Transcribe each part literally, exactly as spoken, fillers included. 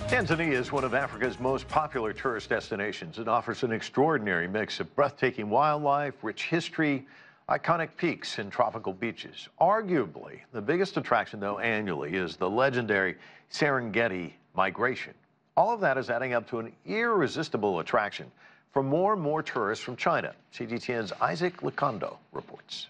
Tanzania is one of Africa's most popular tourist destinations. It offers an extraordinary mix of breathtaking wildlife, rich history, iconic peaks, and tropical beaches. Arguably, the biggest attraction, though, annually is the legendary Serengeti migration. All of that is adding up to an irresistible attraction for more and more tourists from China. C G T N's Isaac Lucondo reports.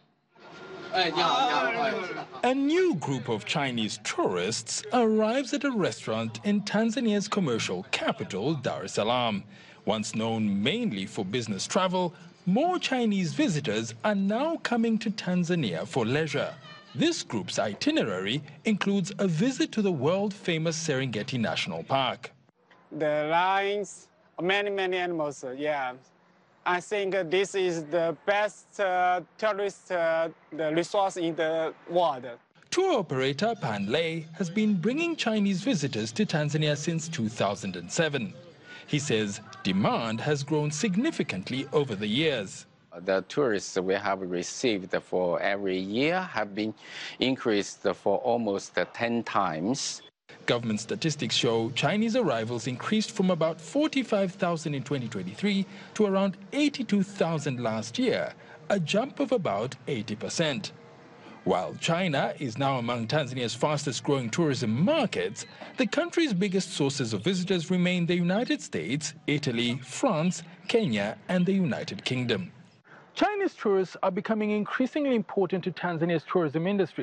A new group of Chinese tourists arrives at a restaurant in Tanzania's commercial capital, Dar es Salaam. Once known mainly for business travel, more Chinese visitors are now coming to Tanzania for leisure. This group's itinerary includes a visit to the world-famous Serengeti National Park. The lions, many, many animals, yeah. I think this is the best uh, tourist uh, the resource in the world. Tour operator Pan Lei has been bringing Chinese visitors to Tanzania since two thousand seven. He says demand has grown significantly over the years. The tourists we have received for every year have been increased for almost ten times. Government statistics show Chinese arrivals increased from about forty-five thousand in twenty twenty-three to around eighty-two thousand last year, a jump of about eighty percent. While China is now among Tanzania's fastest-growing tourism markets, the country's biggest sources of visitors remain the United States, Italy, France, Kenya, and the United Kingdom. Chinese tourists are becoming increasingly important to Tanzania's tourism industry.